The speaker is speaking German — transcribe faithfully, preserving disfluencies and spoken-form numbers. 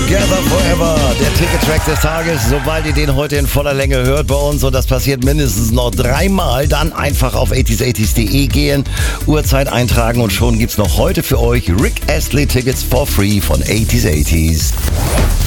Together Forever, der Ticket-Track des Tages. Sobald ihr den heute in voller Länge hört bei uns, und das passiert mindestens noch dreimal, dann einfach auf achtziger achtzig punkt de gehen, Uhrzeit eintragen und schon gibt's noch heute für euch Rick Astley Tickets for free von achtziger achtzig.